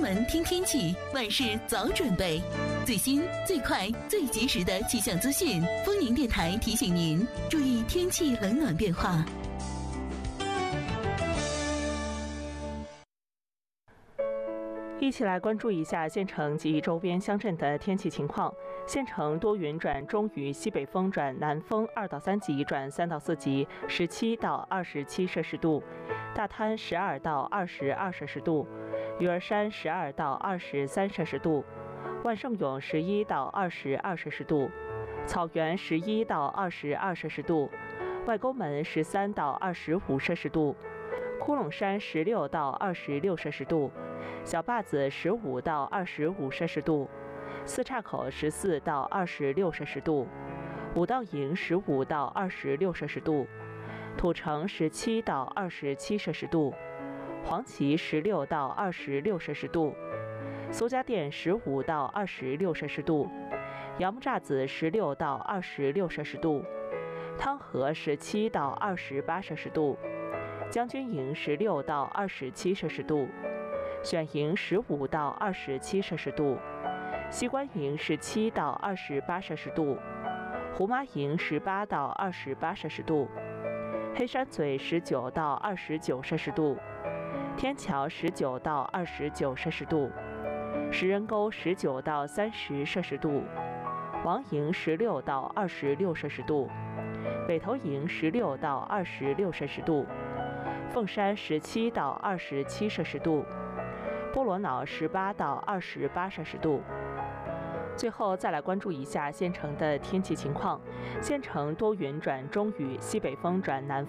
闻听天气，万事早准备。最新、最快、最及时的气象资讯，丰宁电台提醒您注意天气冷暖变化。 一起来关注一下县城及周边乡镇的天气情况。县城多云转中雨，西北风转南风2到3级转3到4级，17到27摄氏度；大滩12到22摄氏度，鱼儿山12到23摄氏度，万盛涌11到22摄氏度，草原11到22摄氏度，外沟门13到25摄氏度，窟窿山16到26摄氏度，小坝子15到25摄氏度，四岔口14到26摄氏度，五道营15到26摄氏度，土城17到27摄氏度，黄岐16到26摄氏度，苏家店15到26摄氏度，杨木栅子16到26摄氏度，汤河17到28摄氏度，将军营16到27摄氏度，选营15到27摄氏度，西关营17到28摄氏度，胡麻营18到28摄氏度，黑山嘴19到29摄氏度，天桥19到29摄氏度，石人沟19到30摄氏度，王营16到26摄氏度，北头营16到26摄氏度，凤山17到27摄氏度，波罗瑙18到28摄氏度。最后再来关注一下县城的天气情况。县城多云转中雨，西北风转南